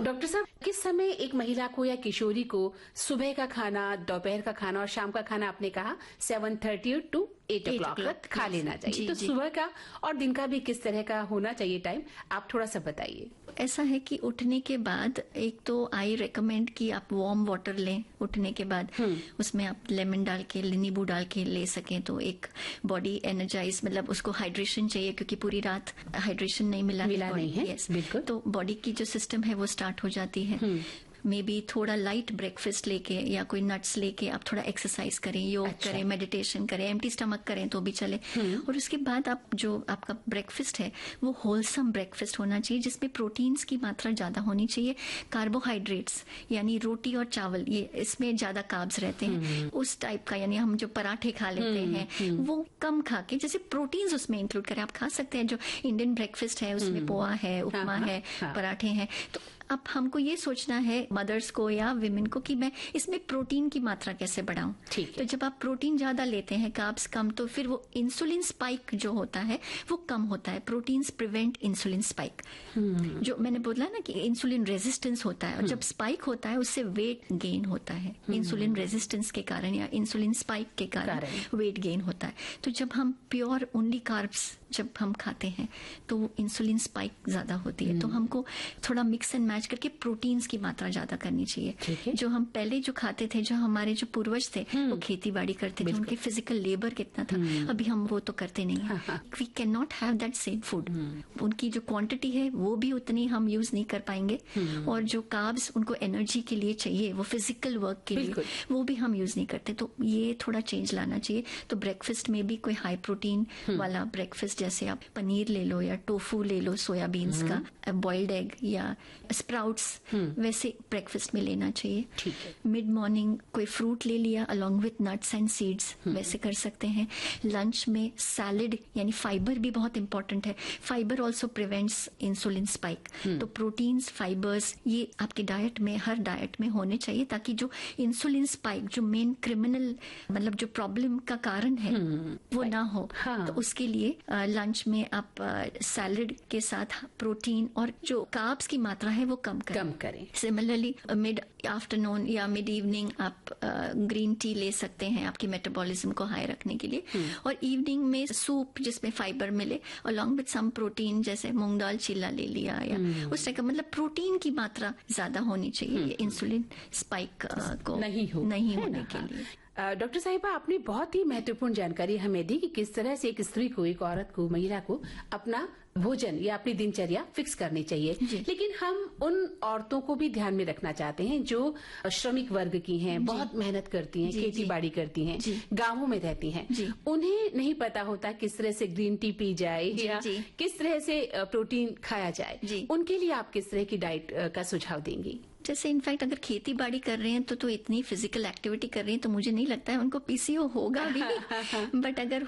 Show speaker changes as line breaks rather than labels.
Doctor साहब, किस समय एक महिला को या किशोरी को सुबह का खाना, दोपहर का खाना और शाम का खाना, आपने कहा 7:30 to 8 o'clock खा लेना चाहिए, तो सुबह का और दिन का भी किस तरह का होना चाहिए टाइम, आप थोड़ा सा बताइए।
ऐसा है कि उठने के बाद एक तो आई रेकमेंड कि आप वार्म वाटर लें उठने के बाद, उसमें आप लेमन डाल के, नींबू डाल के ले सकें तो एक बॉडी एनर्जाइज, मतलब उसको हाइड्रेशन चाहिए क्योंकि पूरी रात हाइड्रेशन नहीं मिला
नहीं है।
यस,
बिल्कुल।
तो बॉडी की जो सिस्टम है वो स्टार्ट हो जाती है। मे बी थोड़ा लाइट ब्रेकफास्ट लेके या कोई नट्स लेके आप थोड़ा एक्सरसाइज करें, योग करें, मेडिटेशन करें, एम्प्टी स्टमक करें तो भी चले। और उसके बाद आप जो आपका ब्रेकफास्ट है वो होलसम ब्रेकफास्ट होना चाहिए, जिसमें प्रोटीन्स की मात्रा ज्यादा होनी चाहिए। कार्बोहाइड्रेट्स यानी रोटी और चावल, ये इसमें ज्यादा कार्ब्स रहते हैं, उस टाइप का, यानी हम जो पराठे खा लेते हैं वो कम खा के, जैसे प्रोटीन्स उसमें इंक्लूड करें। आप खा सकते हैं जो इंडियन ब्रेकफास्ट है उसमें पोहा है, उपमा है, पराठे हैं। तो अब हमको ये सोचना है मदर्स को या विमेन को कि मैं इसमें प्रोटीन की मात्रा कैसे बढ़ाऊं। तो जब आप प्रोटीन ज्यादा लेते हैं, कार्ब्स कम, तो फिर वो इंसुलिन स्पाइक जो होता है वो कम होता है। प्रोटीन्स प्रिवेंट इंसुलिन स्पाइक, जो मैंने बोला ना कि इंसुलिन रेजिस्टेंस होता है, और जब स्पाइक होता है उससे वेट गेन होता है। इंसुलिन रेजिस्टेंस के कारण या इंसुलिन स्पाइक के कारण वेट गेन होता है। तो जब हम प्योर ओनली कार्ब्स जब हम खाते हैं तो इंसुलिन स्पाइक ज्यादा होती है। तो हमको थोड़ा मिक्स एंड मैच करके प्रोटीन्स की मात्रा ज्यादा करनी चाहिए। जो हम पहले जो खाते थे, जो हमारे जो पूर्वज थे वो खेती बाड़ी करते थे, उनके फिजिकल लेबर कितना था, अभी हम वो तो करते नहीं है। We can not have that same food. उनकी जो क्वांटिटी है वो भी उतनी हम यूज नहीं कर पाएंगे, और जो कार्ब्स उनको एनर्जी के लिए चाहिए, वो फिजिकल वर्क के लिए, वो भी हम यूज नहीं करते। तो ये थोड़ा चेंज लाना चाहिए। तो ब्रेकफास्ट में भी कोई हाई प्रोटीन वाला ब्रेकफास्ट, जैसे आप पनीर ले लो या टोफू ले लो सोयाबीन्स का, बॉइल्ड एग या स्प्राउट्स, वैसे ब्रेकफास्ट में लेना चाहिए। मिड मॉर्निंग कोई फ्रूट ले लिया along with nuts and seeds, वैसे कर सकते हैं। लंच में सैलेड यानी फाइबर भी बहुत इंपॉर्टेंट है। Fibre also prevents insulin spike. तो प्रोटीन्स, फाइबर्स, ये आपके डाइट में, हर डाइट में होने चाहिए, ताकि जो इंसुलिन स्पाइक, जो मेन क्रिमिनल मतलब जो प्रॉब्लम का कारण है, वो ना हो। तो उसके लिए लंच में आप सैलेड के साथ प्रोटीन और जो कार्ब्स की मात्रा है वो कम करें। सिमिलरली मिड आफ्टरनून या मिड इवनिंग आप ग्रीन टी ले सकते हैं आपकी मेटाबॉलिज्म को हाई रखने के लिए। और इवनिंग में सूप जिसमें फाइबर मिले अलोंग विथ सम प्रोटीन, जैसे मूंग दाल चिल्ला ले लिया या उस तरह का, मतलब प्रोटीन की मात्रा ज्यादा होनी चाहिए इंसुलिन स्पाइक को नहीं होने के लिए।
डॉक्टर साहिबा, आपने बहुत ही महत्वपूर्ण जानकारी हमें दी कि किस तरह से एक स्त्री को, एक औरत को, महिला को अपना भोजन या अपनी दिनचर्या फिक्स करनी चाहिए। लेकिन हम उन औरतों को भी ध्यान में रखना चाहते हैं जो श्रमिक वर्ग की हैं, बहुत मेहनत करती हैं, खेती बाड़ी करती हैं, गांवों में रहती हैं। उन्हें नहीं पता होता किस तरह से ग्रीन टी पी जाए या किस तरह से प्रोटीन खाया जाए। उनके लिए आप किस तरह की डाइट का सुझाव देंगी?
जैसे इनफैक्ट अगर खेती बाड़ी कर रहे हैं तो इतनी फिजिकल एक्टिविटी कर रही हैं, तो मुझे नहीं लगता है उनको पीसीओ होगा भी। बट अगर